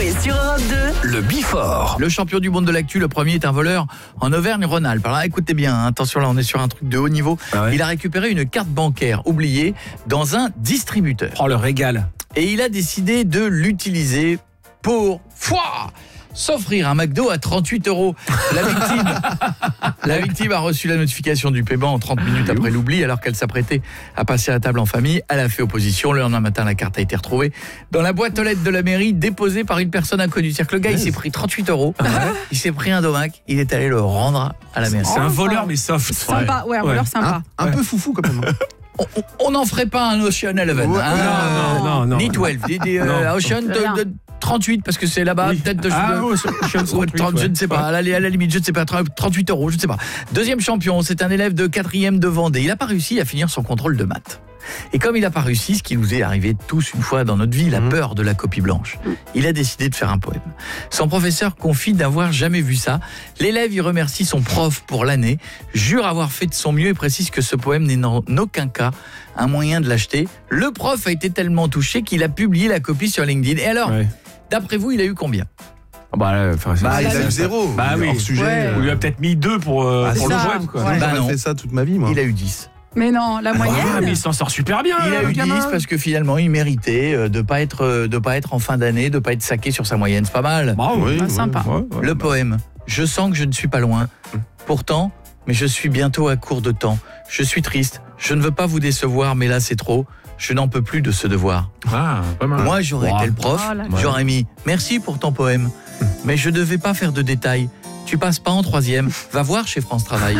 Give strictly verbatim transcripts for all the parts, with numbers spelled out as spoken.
Coé sur Europe deux. Le Before. Le champion du monde de l'actu, le premier est un voleur en Auvergne-Rhône-Alpes. Alors écoutez bien, hein, attention là, on est sur un truc de haut niveau. Ah ouais. Il a récupéré une carte bancaire oubliée dans un distributeur. Oh, le régal. Et il a décidé de l'utiliser pour Fouah s'offrir un McDo à trente-huit euros. La victime, la victime a reçu la notification du paiement trente minutes après l'oubli, alors qu'elle s'apprêtait à passer à table en famille. Elle a fait opposition. Le lendemain matin, la carte a été retrouvée dans la boîte aux lettres de la mairie, déposée par une personne inconnue. C'est-à-dire que le gars, il s'est pris trente-huit euros. Il s'est pris un domac. Il est allé le rendre à la mairie. C'est un voleur, mais soft. Sympa, ouais, un voleur sympa. Un, un peu foufou quand même. On n'en ferait pas un Ocean Eleven. Ouais, hein, non, non, non, ni non. douze. Des, des, euh, Non. Ocean de, de trente-huit, parce que c'est là-bas, Oui. peut-être de, Ah, de- ouais, Ocean ou trente-huit, trente, je ouais. ne sais pas, à la, à la limite, je ne sais pas, trente-huit euros, je ne sais pas. Deuxième champion, c'est un élève de quatrième de Vendée. Il n'a pas réussi à finir son contrôle de maths. Et comme il n'a pas réussi, ce qui nous est arrivé tous une fois dans notre vie, la Mmh. peur de la copie blanche, il a décidé de faire un poème. Son professeur confie d'avoir jamais vu ça. L'élève y remercie son prof pour l'année, jure avoir fait de son mieux et précise que ce poème n'est en aucun cas un moyen de l'acheter. Le prof a été tellement touché qu'il a publié la copie sur LinkedIn. Et alors, Ouais. d'après vous, il a eu combien ? Ah bah, là, enfin, c'est- Bah, il c'est- a eu zéro. Bah Il est oui. hors sujet. Ouais. On lui a peut-être mis deux pour, euh, Ah, pour c'est le ça. poème, quoi. Ouais. Bah J'aurais non. fait ça toute ma vie, moi. Il a eu dix. Mais non, la Ah, moyenne. mais il s'en sort super bien. Il a le eu gamin. dix parce que finalement, il méritait euh, de pas être euh, de pas être en fin d'année, de pas être saqué sur sa moyenne. C'est pas mal. Bravo. Oui, Ah, oui. sympa. Ouais, ouais. Le poème. Je sens que je ne suis pas loin. Pourtant, mais je suis bientôt à court de temps. Je suis triste. Je ne veux pas vous décevoir, mais là c'est trop. Je n'en peux plus de ce devoir. Ah, pas mal. Moi, j'aurais Wow. été le prof. Oh là là. J'aurais mis merci pour ton poème. Mais je ne devais pas faire de détails. Tu passes pas en troisième. Va voir chez France Travail.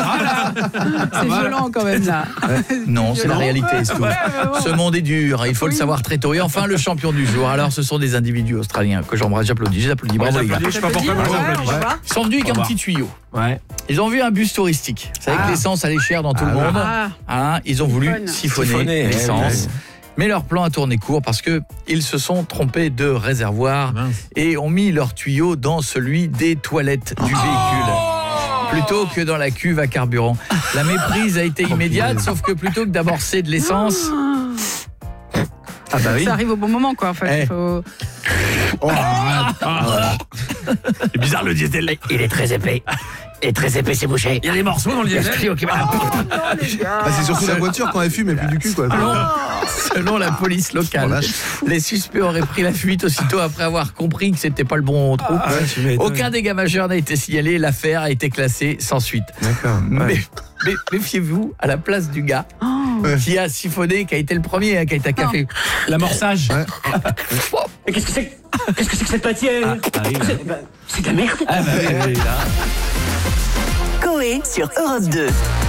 C'est violent quand même là. Non, c'est la violent. réalité. c'est tout. Ce monde est dur, il faut le Oui. savoir très tôt. Et enfin, le champion du jour. Alors, ce sont des individus australiens que j'embrasse, j'applaudis. Je les applaudis. Bravo les gars. Je sais pas pourquoi, mais Ouais, on on applaudit. va voir. Ils sont venus avec Au un revoir. petit tuyau. Ouais. Ils ont vu un bus touristique. Vous savez Ah. que l'essence, elle est chère dans tout le Ah, monde. Ah, Hein, ils ont voulu Siphonne. siphonner, Siphonner, l'essence. ouais, ouais. Mais leur plan a tourné court parce que ils se sont trompés de réservoir et ont mis leur tuyau dans celui des toilettes du véhicule. Plutôt que dans la cuve à carburant. La méprise a été immédiate, sauf que plutôt que d'amorcer de l'essence... Ah bah oui. ça arrive au bon moment quoi. En fait, Eh. il faut... C'est bizarre le diesel. Il est très épais. Et très épais, c'est bouché. Il y a des morceaux dans le diesel. Ah, c'est surtout la voiture quand elle fume et plus du cul, quoi. Selon la police Oh, locale, vache. les suspects auraient pris la fuite aussitôt après avoir compris que c'était pas le bon trou. Ah, tu m'étonnes. Aucun dégât majeur n'a été signalé, l'affaire a été classée sans suite. D'accord. Mais, mais méfiez-vous à la place du gars qui a siphonné, qui a été le premier, hein, qui a été à café. L'amorçage. Ouais. Mais qu'est-ce que c'est Qu'est-ce que c'est que cette matière Ah oui, là. C'est- ben, c'est de la merde. Ah bah oui, oui, là. Coé sur Europe deux.